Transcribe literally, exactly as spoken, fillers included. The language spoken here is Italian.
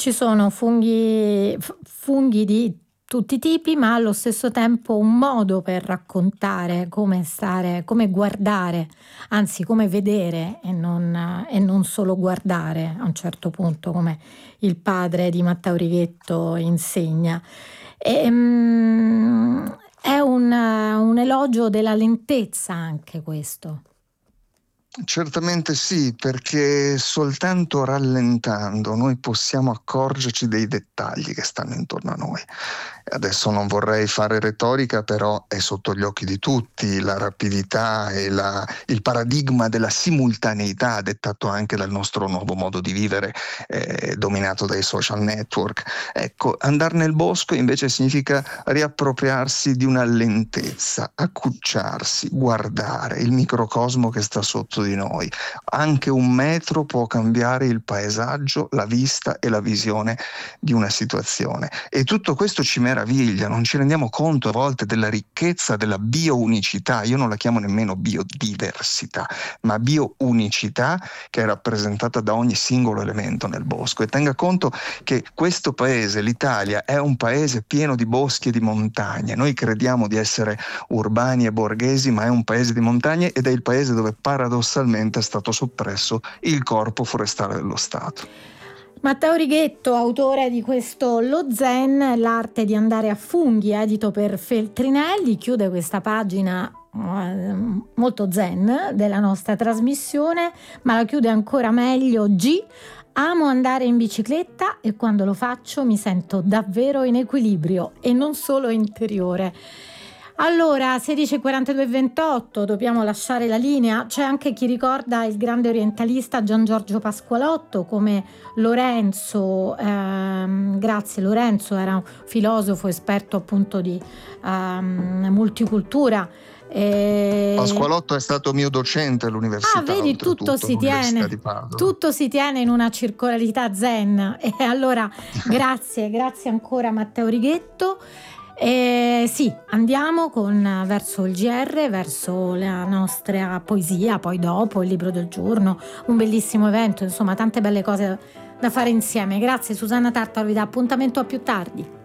Ci sono funghi, f- funghi di tutti i tipi, ma allo stesso tempo un modo per raccontare come stare, come guardare, anzi come vedere e non, e non solo guardare a un certo punto, come il padre di Matteo Righetto insegna. E, mm, è un, un elogio della lentezza anche questo. Certamente sì, perché soltanto rallentando noi possiamo accorgerci dei dettagli che stanno intorno a noi. Adesso non vorrei fare retorica, però è sotto gli occhi di tutti la rapidità e la, il paradigma della simultaneità dettato anche dal nostro nuovo modo di vivere, eh, dominato dai social network. Ecco, andare nel bosco invece significa riappropriarsi di una lentezza, accucciarsi, guardare il microcosmo che sta sotto di noi. Anche un metro può cambiare il paesaggio, la vista e la visione di una situazione. E tutto questo ci meraviglia, non ci rendiamo conto a volte della ricchezza della biounicità. Io non la chiamo nemmeno biodiversità, ma biounicità che è rappresentata da ogni singolo elemento nel bosco. E tenga conto che questo paese, l'Italia, è un paese pieno di boschi e di montagne. Noi crediamo di essere urbani e borghesi, ma è un paese di montagne ed è il paese dove paradossalmente è stato soppresso il corpo forestale dello Stato. Matteo Righetto, autore di questo Lo Zen, l'arte di andare a funghi, edito per Feltrinelli, chiude questa pagina eh, molto zen della nostra trasmissione, ma la chiude ancora meglio G. Amo andare in bicicletta e quando lo faccio mi sento davvero in equilibrio e non solo interiore. Allora, sedici e quarantadue e ventotto, dobbiamo lasciare la linea. C'è anche chi ricorda il grande orientalista Gian Giorgio Pasqualotto, come Lorenzo, ehm, grazie Lorenzo, era un filosofo esperto appunto di ehm, multicultura. E... Pasqualotto è stato mio docente all'università. Ah, vedi, tutto si tiene, di Padova. tutto si tiene in una circolarità zen. E allora, grazie, grazie ancora Matteo Righetto. Eh, sì, andiamo con, verso il G R, verso la nostra poesia, poi dopo il libro del giorno, un bellissimo evento, insomma tante belle cose da fare insieme. Grazie Susanna Tartaro, vi dà appuntamento a più tardi.